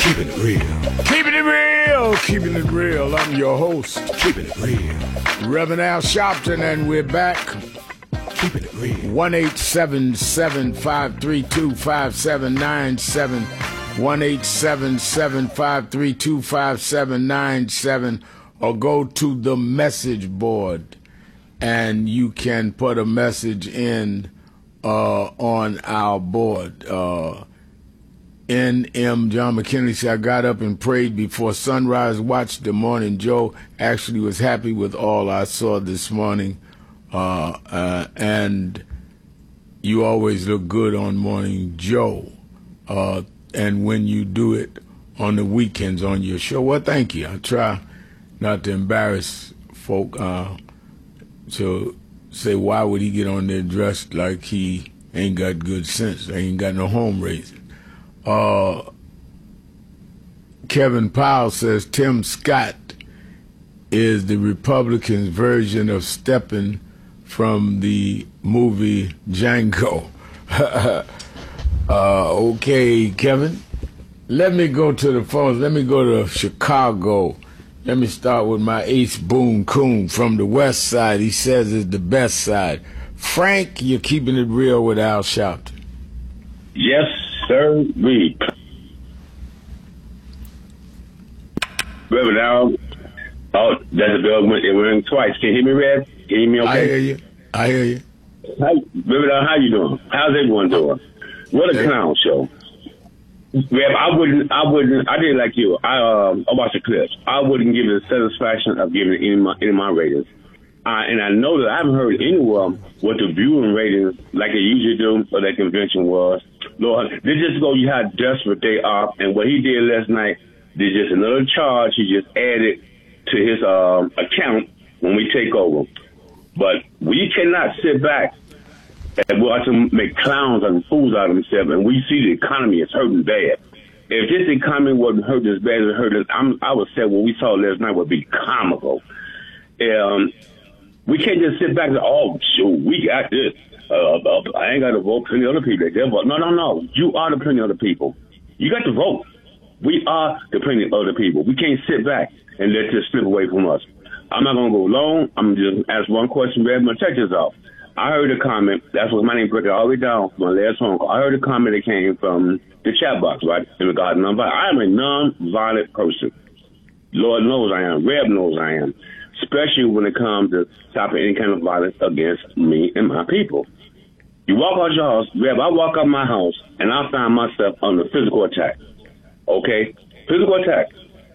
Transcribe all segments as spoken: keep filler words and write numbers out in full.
Keeping it real. Keeping it real. Keeping it real. I'm your host. Keeping it real. Reverend Al Sharpton, and we're back. Keeping it real. one eight seven seven, five three two, five seven nine seven. one eight seven seven, five three two, five seven nine seven. Or go to the message board and you can put a message in uh, on our board. Uh, N M John McKinley said, I got up and prayed before sunrise, watched the morning Joe. Actually was happy with all I saw this morning. Uh, uh, and you always look good on Morning Joe. Uh, and when you do it on the weekends on your show, well, thank you. I try not to embarrass folk uh, to say, why would he get on there dressed like he ain't got good sense? They ain't got no home raising. Uh, Kevin Powell says Tim Scott is the Republicans' version of Steppen from the movie Django. uh, okay, Kevin. Let me go to the phones. Let me go to Chicago. Let me start with my Ace Boone Coon from the west side. He says it's the best side. Frank, you're keeping it real with Al Sharpton. Yes, sir. We. Reverend Al. Oh, that's a dog. It went twice. Can you hear me, Rev? Can you hear me okay? I hear you. I hear you. Hi, Reverend Al, how you doing? How's everyone doing? What a clown show. Rev, I wouldn't, I wouldn't, I didn't like you. I, um, I watched the clips. I wouldn't give it the satisfaction of giving any of my, any of my ratings. Uh, and I know that I haven't heard anywhere what the viewing ratings, like they usually do, or that convention was. Lord, they just go, you how desperate they are. And what he did last night, there's just another charge he just added to his um, account when we take over. But we cannot sit back and watch them make clowns and fools out of themselves. And we see the economy is hurting bad. If this economy wasn't hurting as bad as it hurt us, I'm, I would say what we saw last night would be comical. Um, we can't just sit back and say, oh, shoot, we got this. Uh, uh, I ain't got to vote plenty other people. They vote. No, no, no. You are the plenty other people. You got to vote. We are the plenty other people. We can't sit back and let this slip away from us. I'm not going to go long. I'm just ask one question. I'm going to check this out. I heard a comment. That's what my name broke it all the way down from my last phone call. I heard a comment that came from the chat box, right, in regard to nonviolent. I am a non-violent person. Lord knows I am. Reb knows I am. Especially when it comes to stopping any kind of violence against me and my people. You walk out your house, Reb, I walk out my house, and I find myself under physical attack. Okay? Physical attack.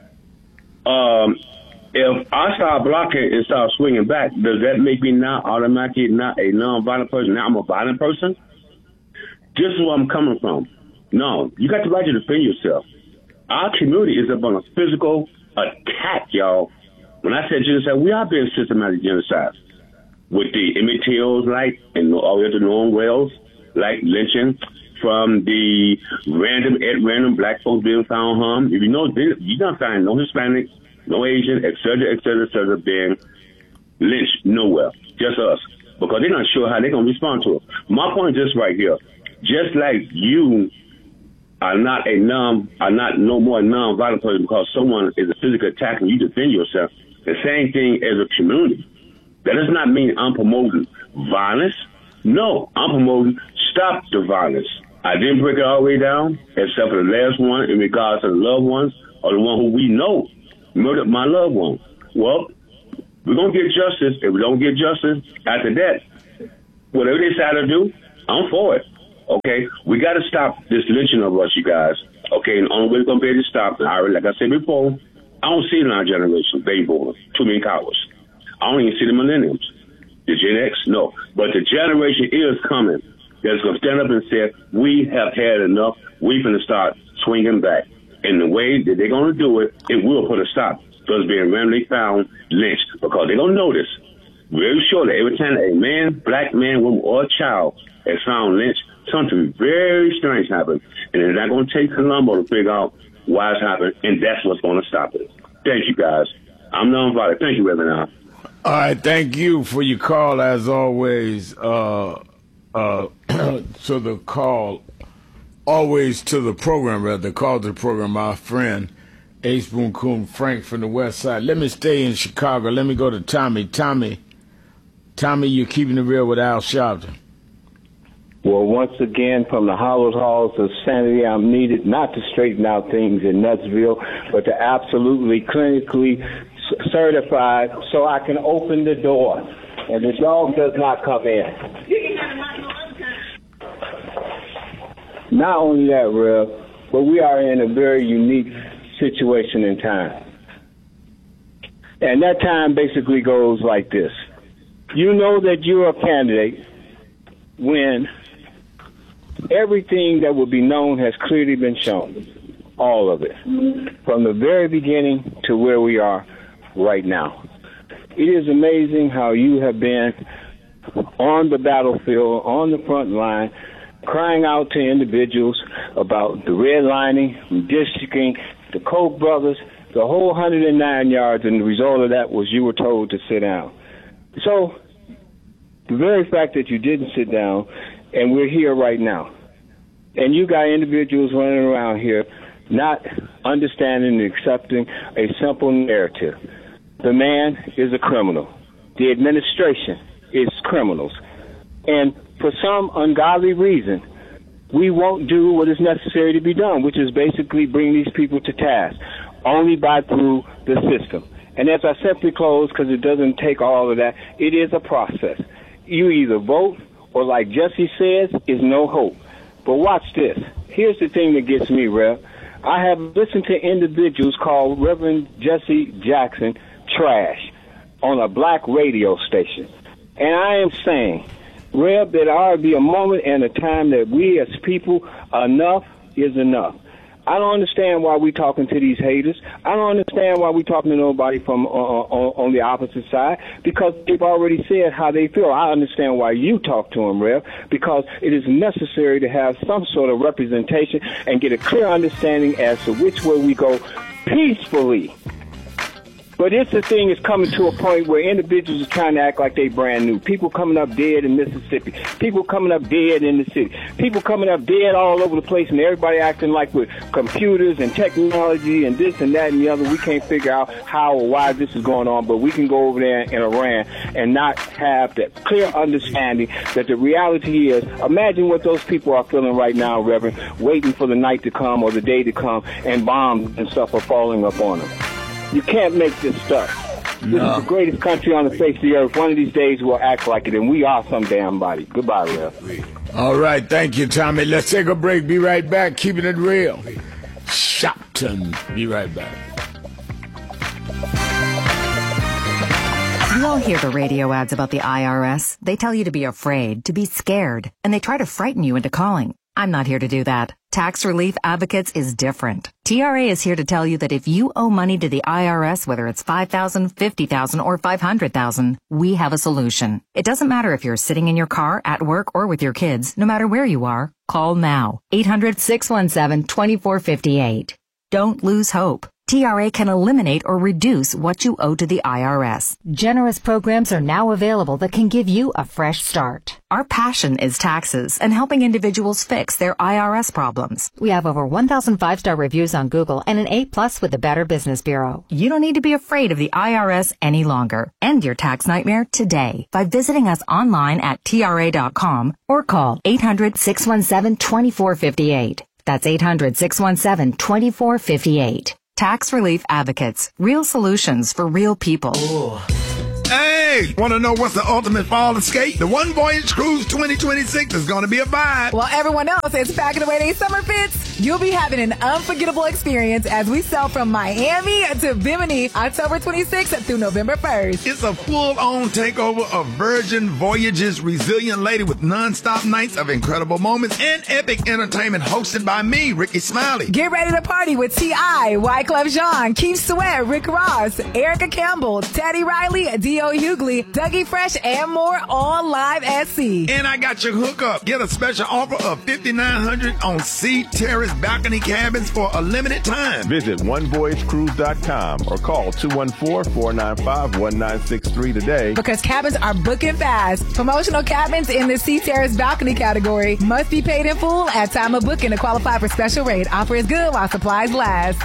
Um, if I start blocking and start swinging back, does that make me now automatically not a non-violent person? Now I'm a violent person? This is where I'm coming from. No, you got the right to defend yourself. Our community is up on a physical attack, y'all. When I said genocide, we are being systematic genocide. With the Emmett Tills, like, and all the way to Norman Wells, like lynching, from the random, at random black folks being found harmed. If you know, you're not finding no Hispanic, no Asian, et cetera, et cetera, et cetera, being lynched nowhere. Just us. Because they're not sure how they're going to respond to it. My point is just right here. Just like you are not a non, are not no more non-violent person because someone is a physical attack and you defend yourself, the same thing as a community. That does not mean I'm promoting violence. No, I'm promoting stop the violence. I didn't break it all the way down, except for the last one in regards to the loved ones or the one who we know murdered my loved one. Well, we're going to get justice. If we don't get justice, after that, whatever they decide to do, I'm for it. Okay? We got to stop this lynching of us, you guys. Okay? And the only way we're going to be able to stop it, like I said before, I don't see it in our generation, baby boomers, too many cowards. I don't even see the millennials. The Gen X, no. But the generation is coming that's going to stand up and say, we have had enough. We're going to start swinging back. And the way that they're going to do it, it will put a stop to us being randomly found lynched. Because they're going to notice very surely every time a man, black man, woman, or child is found lynched, something very strange happens. And it's not going to take Columbo to figure out why it's happening. And that's what's going to stop it. Thank you, guys. I'm nonviolent. Thank you, Reverend Al. All right, thank you for your call, as always. Uh, uh, so the call always to the program, rather, called the program, our friend, Ace Boone Coon Frank from the West Side. Let me stay in Chicago. Let me go to Tommy. Tommy, Tommy, you're keeping it real with Al Sharpton. Well, once again, from the hallowed halls of sanity, I'm needed not to straighten out things in Nutsville, but to absolutely clinically certified so I can open the door and the dog does not come in. Not only that, Rev, but we are in a very unique situation in time. And that time basically goes like this. You know that you're a candidate when everything that will be known has clearly been shown. All of it. From the very beginning to where we are right now. It is amazing how you have been on the battlefield, on the front line, crying out to individuals about the redlining, redistricting, the Koch brothers, the whole one hundred nine yards, and the result of that was you were told to sit down. So, the very fact that you didn't sit down, and we're here right now, and you got individuals running around here not understanding and accepting a simple narrative. The man is a criminal. The administration is criminals. And for some ungodly reason, we won't do what is necessary to be done, which is basically bring these people to task, only by through the system. And as I simply close, because it doesn't take all of that, it is a process. You either vote, or like Jesse says, is no hope. But watch this. Here's the thing that gets me, Rev. I have listened to individuals call Reverend Jesse Jackson trash on a black radio station. And I am saying, Rev, that ought to be a moment and a time that we as people, enough is enough. I don't understand why we talking to these haters. I don't understand why we talking to nobody from uh, on, on the opposite side, because they've already said how they feel. I understand why you talk to them, Rev, because it is necessary to have some sort of representation and get a clear understanding as to which way we go peacefully. But it's the thing is coming to a point where individuals are trying to act like they brand new. People coming up dead in Mississippi. People coming up dead in the city. People coming up dead all over the place, and everybody acting like with computers and technology and this and that and the other. We can't figure out how or why this is going on, but we can go over there in Iran and not have that clear understanding that the reality is, imagine what those people are feeling right now, Reverend, waiting for the night to come or the day to come, and bombs and stuff are falling up on them. You can't make this stuff. No. This is the greatest country on the face of the earth. One of these days we'll act like it, and we are some damn body. Goodbye, Rev. All right, thank you, Tommy. Let's take a break. Be right back. Keeping it real. Shopton. Be right back. You all hear the radio ads about the I R S. They tell you to be afraid, to be scared, and they try to frighten you into calling. I'm not here to do that. Tax Relief Advocates is different. T R A is here to tell you that if you owe money to the I R S, whether it's five thousand dollars, fifty thousand dollars, or five hundred thousand dollars, we have a solution. It doesn't matter if you're sitting in your car, at work, or with your kids. No matter where you are, call now. eight hundred, six one seven, two four five eight. Don't lose hope. T R A can eliminate or reduce what you owe to the I R S. Generous programs are now available that can give you a fresh start. Our passion is taxes and helping individuals fix their I R S problems. We have over one thousand five-star reviews on Google and an A plus with the Better Business Bureau. You don't need to be afraid of the I R S any longer. End your tax nightmare today by visiting us online at T R A dot com or call eight hundred, six one seven, two four five eight. That's eight hundred, six one seven, two four five eight. Tax Relief Advocates. Real solutions for real people. Ooh. Hey, want to know what's the ultimate fall escape? The One Voyage Cruise twenty twenty-six is going to be a vibe. While everyone else is packing away their summer fits, you'll be having an unforgettable experience as we sail from Miami to Bimini October twenty-sixth through November first. It's a full-on takeover of Virgin Voyages Resilient Lady with non-stop nights of incredible moments and epic entertainment hosted by me, Ricky Smiley. Get ready to party with T I, Wyclef Jean, Keith Sweat, Rick Ross, Erica Campbell, Teddy Riley, D Theo Hughley, Dougie Fresh, and more on Live at Sea. And I got your hookup. Get a special offer of fifty-nine hundred dollars on Sea Terrace balcony cabins for a limited time. Visit one voyage cruise dot com or call two one four, four nine five, one nine six three today. Because cabins are booking fast. Promotional cabins in the Sea Terrace balcony category must be paid in full at time of booking to qualify for special rate. Offer is good while supplies last.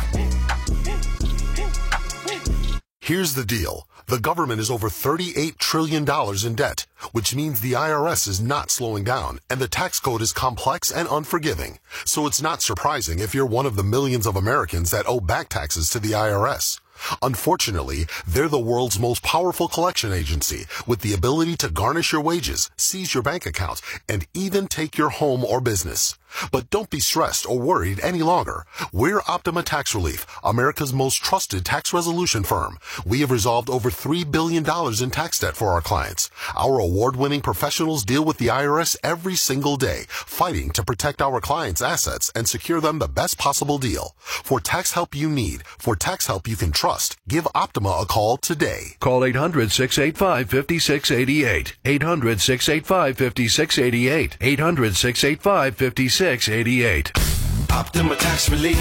Here's the deal. The government is over thirty-eight trillion dollars in debt, which means the I R S is not slowing down, and the tax code is complex and unforgiving. So it's not surprising if you're one of the millions of Americans that owe back taxes to the I R S. Unfortunately, they're the world's most powerful collection agency with the ability to garnish your wages, seize your bank account, and even take your home or business. But don't be stressed or worried any longer. We're Optima Tax Relief, America's most trusted tax resolution firm. We have resolved over three billion dollars in tax debt for our clients. Our award-winning professionals deal with the I R S every single day, fighting to protect our clients' assets and secure them the best possible deal. For tax help you need, for tax help you can trust, give Optima a call today. Call eight hundred, six eight five, five six eight eight. eight hundred, six eight five, five six eight eight. eight hundred, six eight five, five six eight eight. Optima Tax Relief.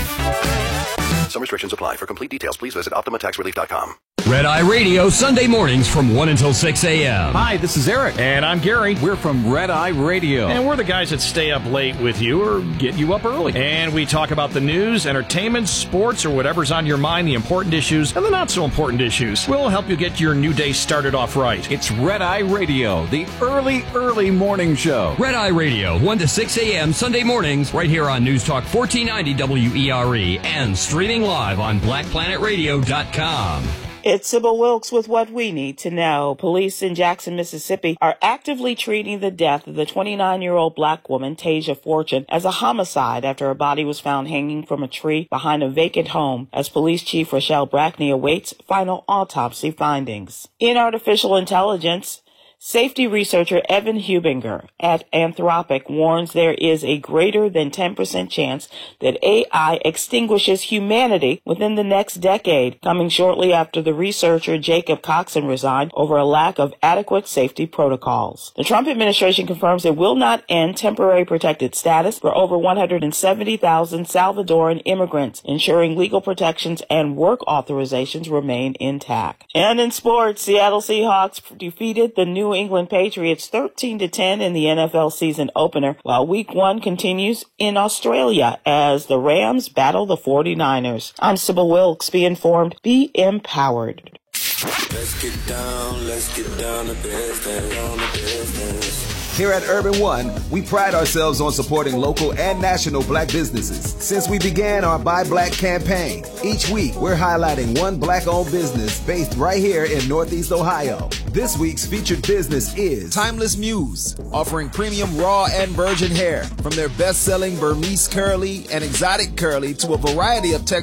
Some restrictions apply. For complete details, please visit optima tax relief dot com. Red Eye Radio, Sunday mornings from one until six a.m. Hi, this is Eric. And I'm Gary. We're from Red Eye Radio. And we're the guys that stay up late with you or get you up early. And we talk about the news, entertainment, sports, or whatever's on your mind, the important issues and the not so important issues. We'll help you get your new day started off right. It's Red Eye Radio, the early, early morning show. Red Eye Radio, one to six a.m. Sunday mornings, right here on News Talk fourteen ninety W E R E and streaming live on black planet radio dot com. It's Sybil Wilkes with what we need to know. Police in Jackson, Mississippi are actively treating the death of the twenty-nine-year-old black woman, Tasia Fortune, as a homicide after her body was found hanging from a tree behind a vacant home, as Police Chief Rochelle Brackney awaits final autopsy findings. In artificial intelligence, safety researcher Evan Hubinger at Anthropic warns there is a greater than ten percent chance that A I extinguishes humanity within the next decade, coming shortly after the researcher Jacob Coxon resigned over a lack of adequate safety protocols. The Trump administration confirms it will not end temporary protected status for over one hundred seventy thousand Salvadoran immigrants, ensuring legal protections and work authorizations remain intact. And in sports, Seattle Seahawks defeated the New England Patriots thirteen to ten in the N F L season opener, while week one continues in Australia as the Rams battle the forty-niners. I'm Sybil Wilkes. Be informed, be empowered. Let's get down, let's get down to business, down to business. Here at Urban One, we pride ourselves on supporting local and national black businesses. Since we began our Buy Black campaign, each week we're highlighting one black-owned business based right here in Northeast Ohio. This week's featured business is Timeless Muse, offering premium raw and virgin hair, from their best-selling Burmese curly and exotic curly to a variety of textures